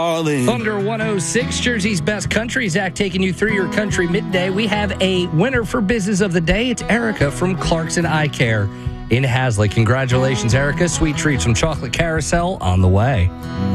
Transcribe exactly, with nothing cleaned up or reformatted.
Thunder one oh six, Jersey's best country. Zach taking you through your country midday. We have a winner for business of the day. It's Erica from Clarkson Eye Care in Haslett. Congratulations, Erica. Sweet treats from Chocolate Carousel on the way.